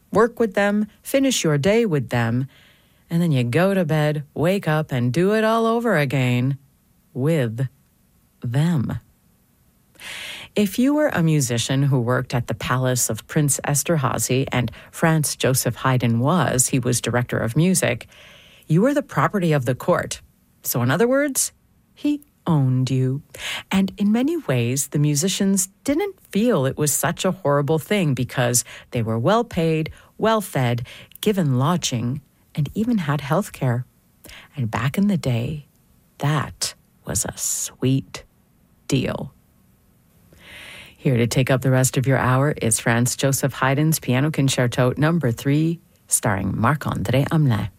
work with them, finish your day with them, and then you go to bed, wake up, and do it all over again with them. If you were a musician who worked at the palace of Prince Esterhazy, and Franz Joseph Haydn he was director of music, you were the property of the court. So in other words, he owned you. And in many ways, the musicians didn't feel it was such a horrible thing because they were well paid, well fed, given lodging, and even had health care. And back in the day, that was a sweet deal. Here to take up the rest of your hour is Franz Joseph Haydn's Piano Concerto No. 3, starring Marc-André Hamelin.